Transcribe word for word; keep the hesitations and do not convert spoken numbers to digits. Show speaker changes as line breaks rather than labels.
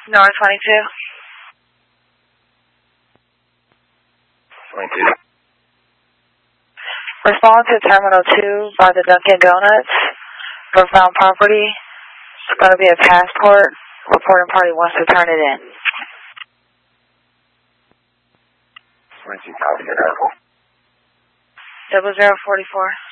North twenty-two.
twenty-two.
Respond to Terminal two by the Dunkin' Donuts for found property. It's going to be a passport. Reporting party wants to turn it in.
twenty-two, copy that.
Double zero forty-four.